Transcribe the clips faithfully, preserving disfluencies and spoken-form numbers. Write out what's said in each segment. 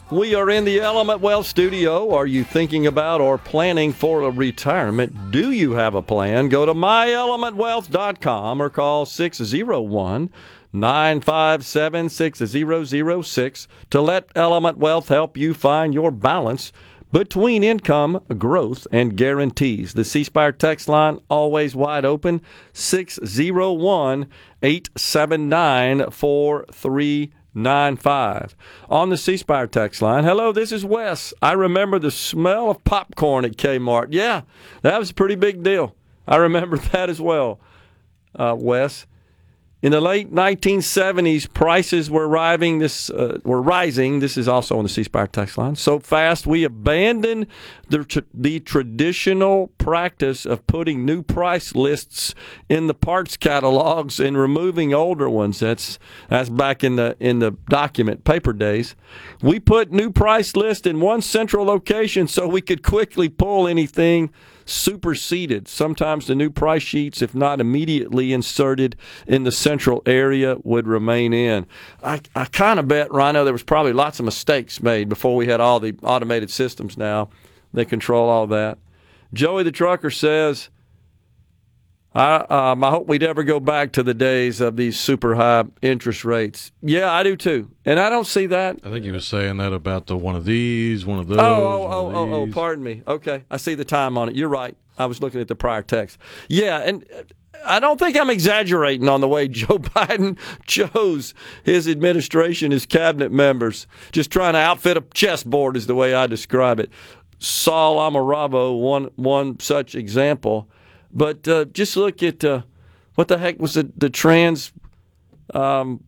We are in the Element Wealth studio. Are you thinking about or planning for a retirement? Do you have a plan? Go to my element wealth dot com or call six oh one, nine five seven, six zero zero six to let Element Wealth help you find your balance between income, growth, and guarantees. The C Spire text line, always wide open, six oh one, eight seven nine, four three nine five. On the C Spire text line, hello, this is Wes. I remember the smell of popcorn at Kmart. Yeah, that was a pretty big deal. I remember that as well, uh, Wes. In the late nineteen seventies, prices were rising. This uh, were rising. This is also on the C Spire text line. So fast, we abandoned the tr- the traditional practice of putting new price lists in the parts catalogs and removing older ones. That's that's back in the in the document paper days. We put new price lists in one central location so we could quickly pull anything superseded. Sometimes the new price sheets, if not immediately inserted in the central area, would remain in. I, I kind of bet, Rhino, there was probably lots of mistakes made before we had all the automated systems now that control all that. Joey the trucker says, I, um, I hope we'd ever go back to the days of these super high interest rates. Yeah, I do too. And I don't see that. I think he was saying that about the one of these, one of those. Oh, oh, one oh, of oh, oh, these. pardon me. Okay, I see the time on it. You're right. I was looking at the prior text. Yeah, and I don't think I'm exaggerating on the way Joe Biden chose his administration, his cabinet members. Just trying to outfit a chessboard is the way I describe it. Saul Amaravo, one, one such example. But uh, just look at uh, what the heck was the, the trans, um,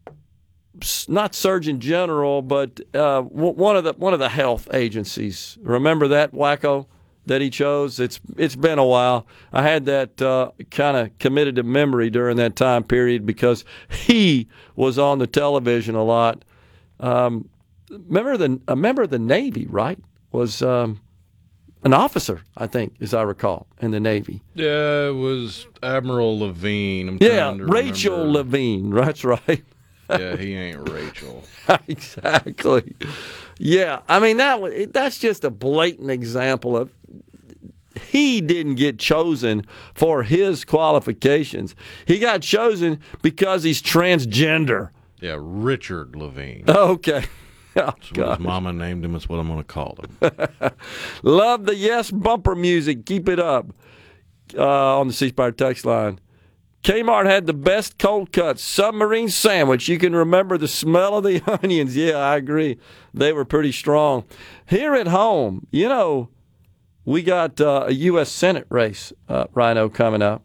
not Surgeon General, but uh, one of the one of the health agencies. Remember that wacko that he chose? It's it's been a while. I had that uh, kind of committed to memory during that time period because he was on the television a lot. Um, remember the a member of the Navy, right? Was um, an officer, I think, as I recall, in the Navy. Yeah, it was Admiral Levine. I'm Yeah, trying to Rachel remember. Levine. That's right. Yeah, he ain't Rachel. Exactly. Yeah, I mean, that was- that's just a blatant example of he didn't get chosen for his qualifications. He got chosen because he's transgender. Yeah, Richard Levine. Okay. Oh, That's what God. his mama named him. That's what I'm going to call him. Love the Yes bumper music. Keep it up. Uh, on the C Spire text line. Kmart had the best cold cut submarine sandwich. You can remember the smell of the onions. Yeah, I agree. They were pretty strong. Here at home, you know, we got uh, a U S Senate race, uh, Rhino, coming up.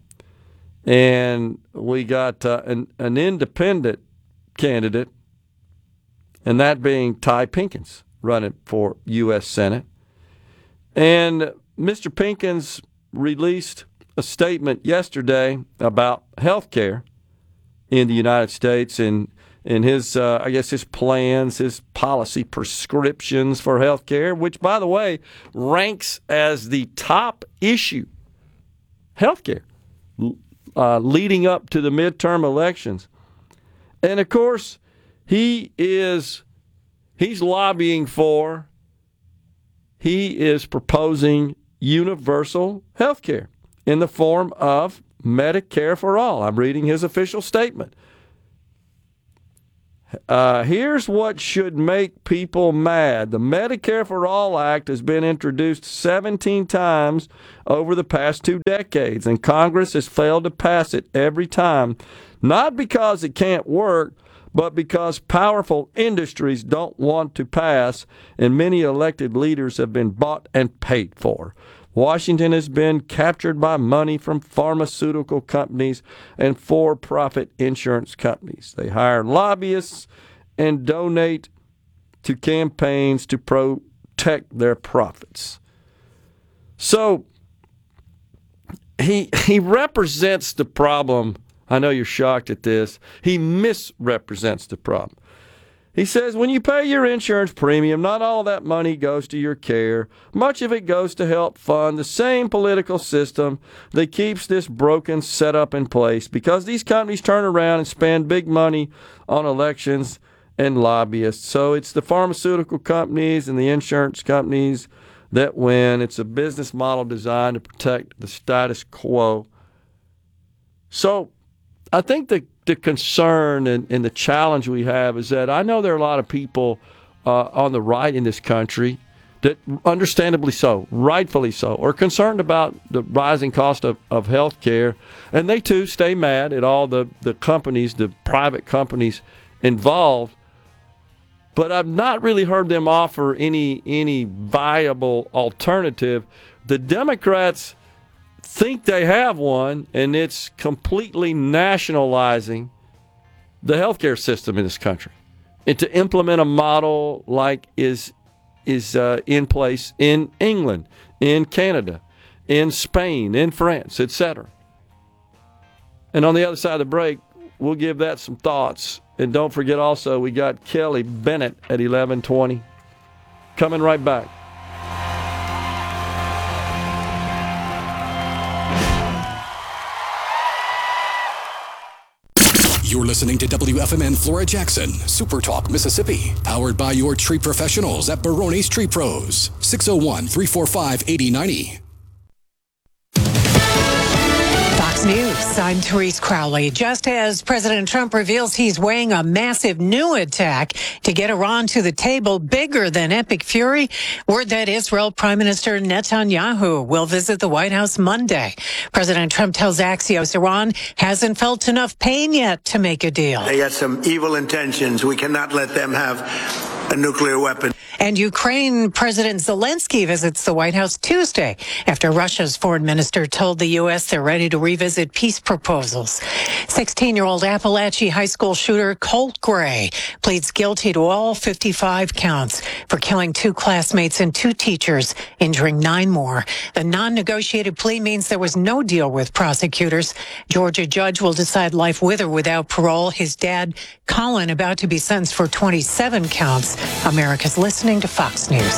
And we got uh, an, an independent candidate, and that being Ty Pinkins running for U S Senate. And Mister Pinkins released a statement yesterday about health care in the United States and, and his, uh, I guess, his plans, his policy prescriptions for health care, which, by the way, ranks as the top issue, health care, uh, leading up to the midterm elections. And, of course, he is he's lobbying for, he is proposing universal health care in the form of Medicare for all. I'm reading his official statement. Uh, here's what should make people mad. The Medicare for All Act has been introduced seventeen times over the past two decades, and Congress has failed to pass it every time, not because it can't work, but because powerful industries don't want to pass, and many elected leaders have been bought and paid for. Washington has been captured by money from pharmaceutical companies and for-profit insurance companies. They hire lobbyists and donate to campaigns to protect their profits. So he he represents the problem. I know you're shocked at this. He misrepresents the problem. He says, when you pay your insurance premium, not all that money goes to your care. Much of it goes to help fund the same political system that keeps this broken setup in place, because these companies turn around and spend big money on elections and lobbyists. So it's the pharmaceutical companies and the insurance companies that win. It's a business model designed to protect the status quo. So I think the, the concern and, and the challenge we have is that I know there are a lot of people uh, on the right in this country that, understandably so, rightfully so, are concerned about the rising cost of, of health care. And they, too, stay mad at all the, the companies, the private companies involved. But I've not really heard them offer any any viable alternative. The Democrats think they have one, and it's completely nationalizing the healthcare system in this country, and to implement a model like is is uh, in place in England, in Canada, in Spain, in France, et cetera. And on the other side of the break, we'll give that some thoughts. And don't forget also, we got Kelly Bennett at eleven twenty. Coming right back. You're listening to W F M N Flora Jackson, Super Talk, Mississippi. Powered by your tree professionals at Barone's Tree Pros. six oh one, three four five, eight oh nine oh. Fox News, I'm Therese Crowley. Just as President Trump reveals he's weighing a massive new attack to get Iran to the table bigger than Epic Fury, word that Israel Prime Minister Netanyahu will visit the White House Monday. President Trump tells Axios Iran hasn't felt enough pain yet to make a deal. They got some evil intentions. We cannot let them have a nuclear weapon. And Ukraine President Zelensky visits the White House Tuesday after Russia's foreign minister told the U S they're ready to revisit peace proposals. sixteen-year-old Appalachia high school shooter Colt Gray pleads guilty to all fifty-five counts for killing two classmates and two teachers, injuring nine more. The non-negotiated plea means there was no deal with prosecutors. Georgia judge will decide life with or without parole. His dad, Colin, about to be sentenced for twenty-seven counts. America's listening to Fox News.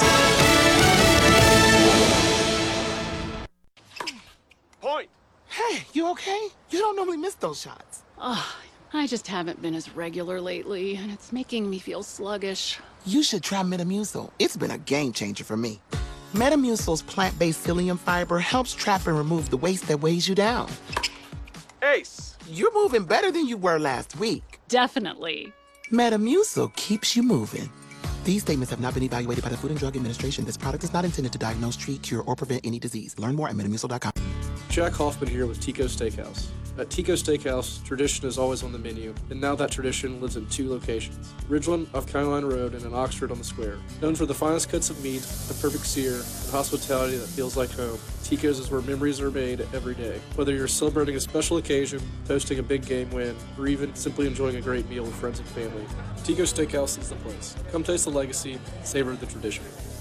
Point. Hey, you okay? You don't normally miss those shots. Oh, I just haven't been as regular lately, and it's making me feel sluggish. You should try Metamucil. It's been a game changer for me. Metamucil's plant-based psyllium fiber helps trap and remove the waste that weighs you down. Ace. You're moving better than you were last week. Definitely. Metamucil keeps you moving. These statements have not been evaluated by the Food and Drug Administration. This product is not intended to diagnose, treat, cure, or prevent any disease. Learn more at metamucil dot com. Jack Hoffman here with Tico Steakhouse. At Tico Steakhouse, tradition is always on the menu, and now that tradition lives in two locations, Ridgeland off County Line Road and in Oxford on the Square. Known for the finest cuts of meat, the perfect sear, and hospitality that feels like home, Tico's is where memories are made every day. Whether you're celebrating a special occasion, hosting a big game win, or even simply enjoying a great meal with friends and family, Tico Steakhouse is the place. Come taste the legacy, savor the tradition.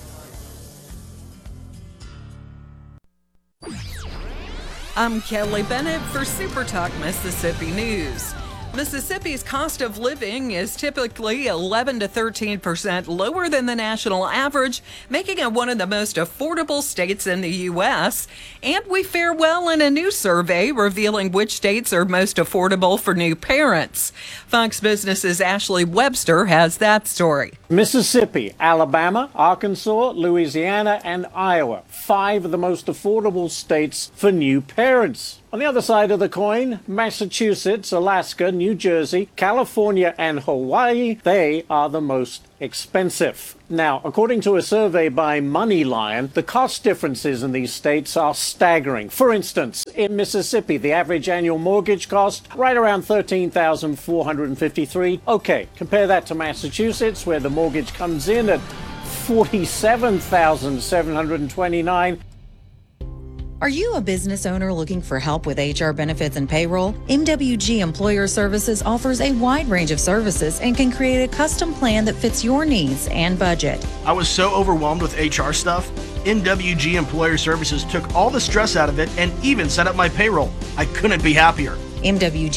I'm Kelly Bennett for Super Talk Mississippi News. Mississippi's cost of living is typically eleven to thirteen percent lower than the national average, making it one of the most affordable states in the U S. And we fare well in a new survey revealing which states are most affordable for new parents. Fox Business's Ashley Webster has that story. Mississippi, Alabama, Arkansas, Louisiana, and Iowa. Five of the most affordable states for new parents. On the other side of the coin, Massachusetts, Alaska, New Jersey, California, and Hawaii, they are the most expensive. Now, according to a survey by MoneyLion, the cost differences in these states are staggering. For instance, in Mississippi, the average annual mortgage cost right around thirteen thousand four hundred fifty-three dollars. Okay, compare that to Massachusetts, where the mortgage comes in at forty-seven thousand seven hundred twenty-nine dollars. Are you a business owner looking for help with H R benefits and payroll? M W G Employer Services offers a wide range of services and can create a custom plan that fits your needs and budget. I was so overwhelmed with H R stuff. M W G Employer Services took all the stress out of it and even set up my payroll. I couldn't be happier. M W G